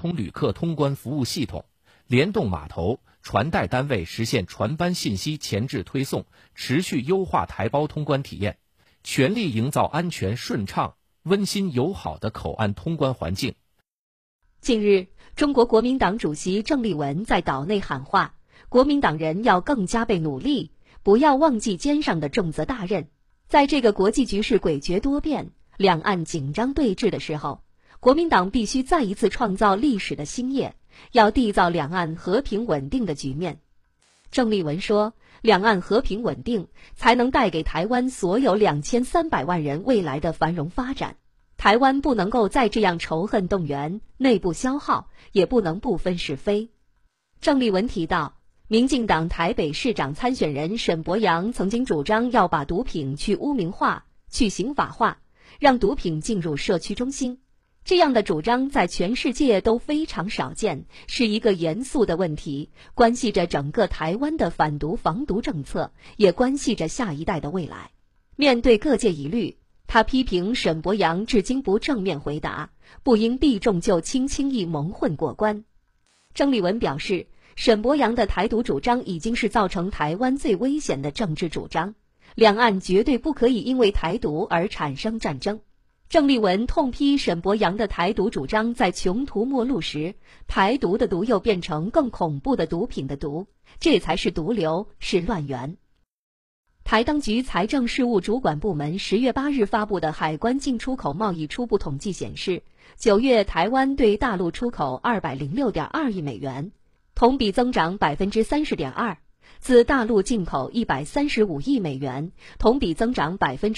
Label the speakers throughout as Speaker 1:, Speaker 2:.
Speaker 1: 通旅客通关服务系统，联动码头、船代单位实现船班信息前置推送，持续优化台胞通关体验，全力营造安全顺畅、温馨友好的口岸通关环境。
Speaker 2: 近日，中国国民党主席郑丽文在岛内喊话，国民党人要更加倍努力，不要忘记肩上的重责大任。在这个国际局势诡谲多变、两岸紧张对峙的时候，国民党必须再一次创造历史的新业，要缔造两岸和平稳定的局面。郑丽文说，两岸和平稳定才能带给台湾所有2300万人未来的繁荣发展。台湾不能够再这样仇恨动员、内部消耗，也不能不分是非。郑丽文提到，民进党台北市长参选人沈伯洋曾经主张要把毒品去污名化、去刑法化，让毒品进入社区中心。这样的主张在全世界都非常少见，是一个严肃的问题，关系着整个台湾的反毒防毒政策，也关系着下一代的未来。面对各界疑虑，他批评沈伯洋至今不正面回答，不应避重就轻，轻易蒙混过关。郑丽文表示，沈伯洋的台独主张已经是造成台湾最危险的政治主张，两岸绝对不可以因为台独而产生战争。郑丽文痛批沈伯洋的台独主张在穷途末路时，台独的毒又变成更恐怖的毒品的毒，这才是毒瘤，是乱源。台当局财政事务主管部门10月8日发布的海关进出口贸易初步统计显示，9月台湾对大陆出口206.2亿美元，同比增长 30.2%， 自大陆进口135亿美元，同比增长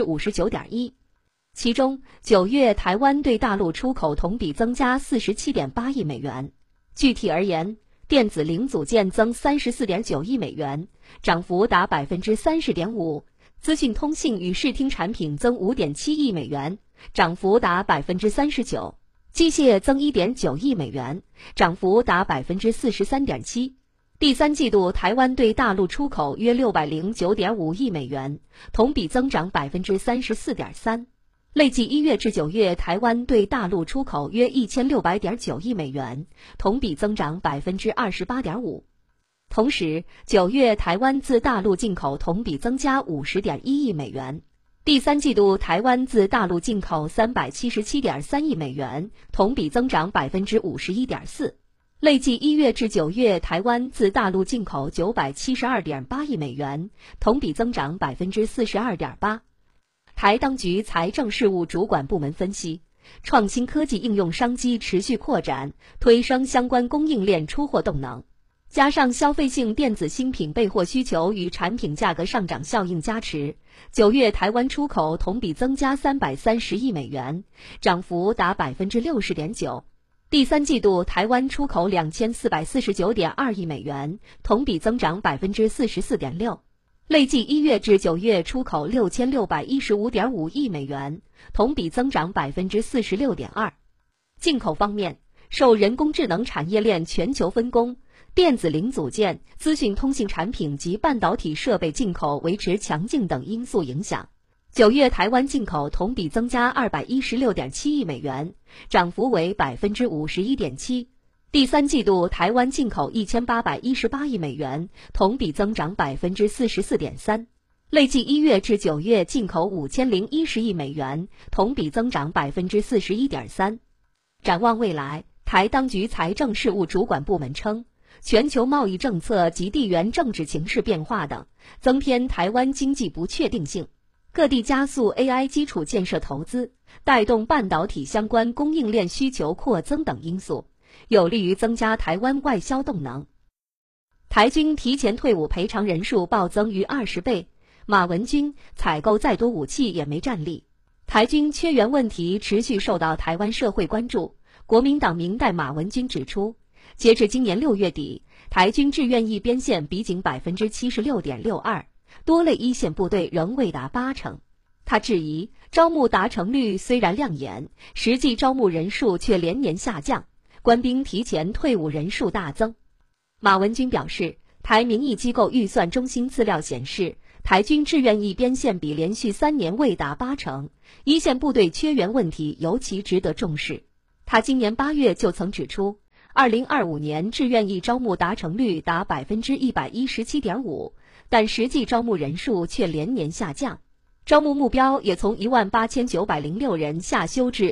Speaker 2: 59.1%。其中9月台湾对大陆出口同比增加 47.8 亿美元。具体而言，电子零组件增 34.9 亿美元，涨幅达 30.5%， 资讯通信与视听产品增 5.7 亿美元，涨幅达 39%， 机械增 1.9 亿美元，涨幅达 43.7%。第三季度台湾对大陆出口约 609.5 亿美元，同比增长 34.3%。累计1月至9月台湾对大陆出口约 1600.9 亿美元，同比增长 28.5%。同时9月台湾自大陆进口同比增加 50.1 亿美元。第三季度台湾自大陆进口 377.3 亿美元，同比增长 51.4%。累计1月至9月台湾自大陆进口 972.8 亿美元，同比增长 42.8%。台当局财政事务主管部门分析，创新科技应用商机持续扩展，推升相关供应链出货动能，加上消费性电子新品备货需求与产品价格上涨效应加持，9月台湾出口同比增加330亿美元，涨幅达 60.9%。第三季度台湾出口 2449.2 亿美元，同比增长 44.6%。累计1月至9月出口 6615.5 亿美元，同比增长 46.2%。进口方面，受人工智能产业链全球分工、电子零组件、资讯通信产品及半导体设备进口维持强劲等因素影响，9月台湾进口同比增加 216.7 亿美元，涨幅为 51.7%。第三季度台湾进口1818亿美元，同比增长 44.3%。累计1月至9月进口5010亿美元，同比增长 41.3%。展望未来，台当局财政事务主管部门称，全球贸易政策及地缘政治情势变化等，增添台湾经济不确定性。各地加速 AI 基础建设投资，带动半导体相关供应链需求扩增等因素，有利于增加台湾外销动能。台军提前退伍赔偿人数暴增逾20倍，马文君采购再多武器也没战力。台军缺员问题持续受到台湾社会关注。国民党明代马文君指出，截至今年6月底，台军志愿役编线比仅 76.62%， 多类一线部队仍未达80%。他质疑招募达成率虽然亮眼，实际招募人数却连年下降，官兵提前退伍人数大增。马文君表示，台民意机构预算中心资料显示，台军志愿役编线比连续3年未达80%，一线部队缺员问题尤其值得重视。他今年8月就曾指出， 2025年志愿役招募达成率达 117.5%， 但实际招募人数却连年下降，招募目标也从18906人下修至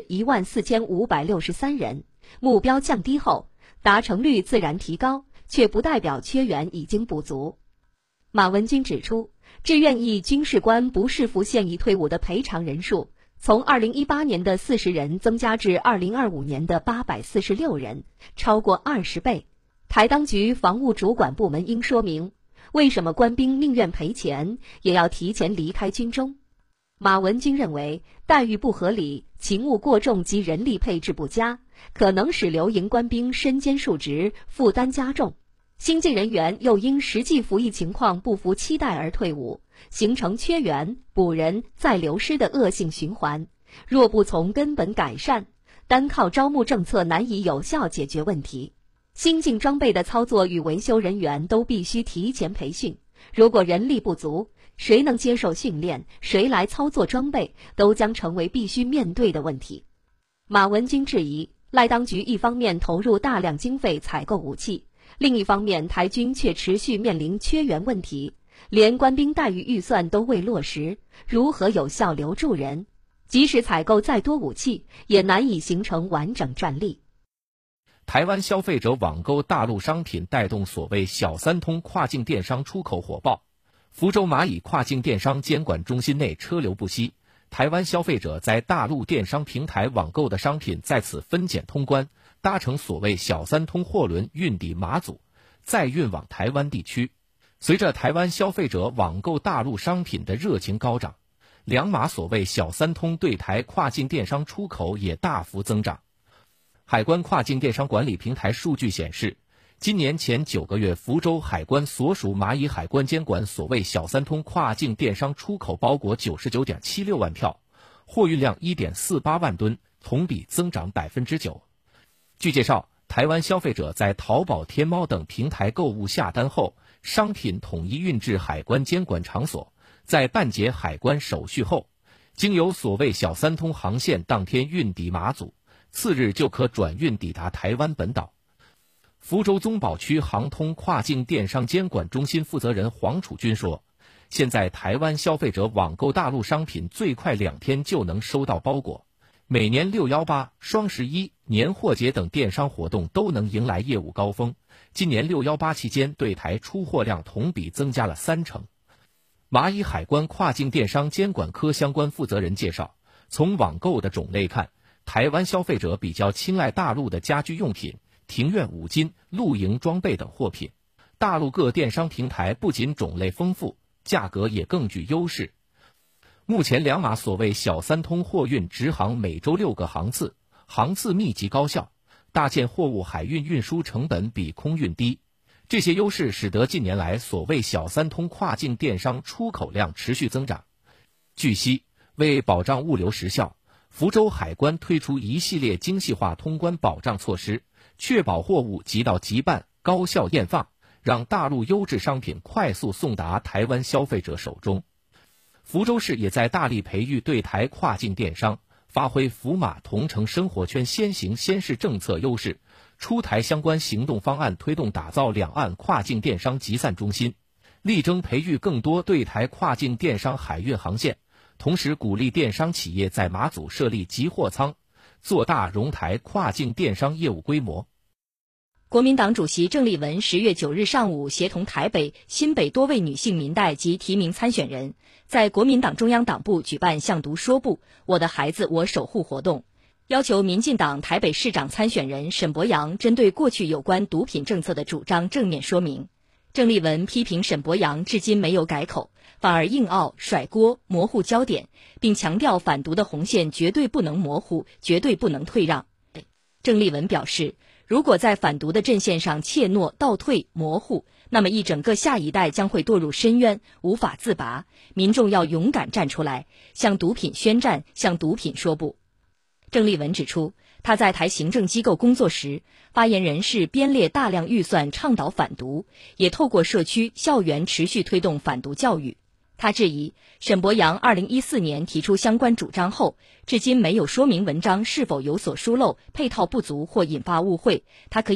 Speaker 2: 14563人。目标降低后，达成率自然提高，却不代表缺员已经补足。马文军指出，志愿役军事官不视服现役退伍的赔偿人数，从2018年的40人增加至2025年的846人，超过20倍。台当局防务主管部门应说明，为什么官兵宁愿赔钱，也要提前离开军中。马文军认为，待遇不合理、勤务过重及人力配置不佳，可能使留营官兵身兼数职，负担加重。新进人员又因实际服役情况不符期待而退伍，形成缺员、补人再流失的恶性循环。若不从根本改善，单靠招募政策难以有效解决问题。新进装备的操作与维修人员都必须提前培训，如果人力不足，谁能接受训练，谁来操作装备，都将成为必须面对的问题。马文军质疑，赖当局一方面投入大量经费采购武器，另一方面台军却持续面临缺员问题，连官兵待遇预算都未落实，如何有效留住人？即使采购再多武器，也难以形成完整战力。
Speaker 1: 台湾消费者网购大陆商品带动所谓小三通跨境电商出口火爆，福州蚂蚁跨境电商监管中心内车流不息，台湾消费者在大陆电商平台网购的商品在此分检通关，搭乘所谓小三通货轮运抵马祖，再运往台湾地区。随着台湾消费者网购大陆商品的热情高涨，两码所谓小三通对台跨境电商出口也大幅增长。海关跨境电商管理平台数据显示，今年前9个月，福州海关所属蚂蚁海关监管所谓小三通跨境电商出口包裹 99.76 万票，货运量 1.48 万吨，同比增长 9%。 据介绍，台湾消费者在淘宝、天猫等平台购物下单后，商品统一运至海关监管场所，在办结海关手续后，经由所谓小三通航线当天运抵马祖，次日就可转运抵达台湾本岛。福州宗保区航通跨境电商监管中心负责人黄楚军说，现在台湾消费者网购大陆商品最快2天就能收到包裹，每年618、双11、年货节等电商活动都能迎来业务高峰，今年618期间对台出货量同比增加了30%。蚂蚁海关跨境电商监管科相关负责人介绍，从网购的种类看，台湾消费者比较青睐大陆的家居用品、庭院五金、露营装备等货品。大陆各电商平台不仅种类丰富，价格也更具优势。目前两码所谓小三通货运直航每周6个航次，航次密集高效，大件货物海运运输成本比空运低。这些优势使得近年来所谓小三通跨境电商出口量持续增长。据悉，为保障物流时效，福州海关推出一系列精细化通关保障措施，确保货物即到即办、高效验放，让大陆优质商品快速送达台湾消费者手中。福州市也在大力培育对台跨境电商，发挥福马同城生活圈先行先试政策优势，出台相关行动方案，推动打造两岸跨境电商集散中心，力争培育更多对台跨境电商海运航线，同时鼓励电商企业在马祖设立集货仓，做大融台跨境电商业务规模。
Speaker 3: 国民党主席郑丽文10月9日上午协同台北、新北多位女性民代及提名参选人，在国民党中央党部举办向读说部我的孩子我守护活动，要求民进党台北市长参选人沈伯洋针对过去有关毒品政策的主张正面说明。郑丽文批评沈伯洋至今没有改口，反而硬拗、甩锅、模糊焦点，并强调反毒的红线绝对不能模糊，绝对不能退让。郑丽文表示，如果在反毒的阵线上怯懦、倒退、模糊，那么一整个下一代将会堕入深渊，无法自拔。民众要勇敢站出来，向毒品宣战，向毒品说不。郑丽文指出，他在台行政机构工作时，发言人是编列大量预算倡导反毒，也透过社区、校园持续推动反毒教育。他质疑沈伯洋2014年提出相关主张后，至今没有说明文章是否有所疏漏、配套不足或引发误会，他可以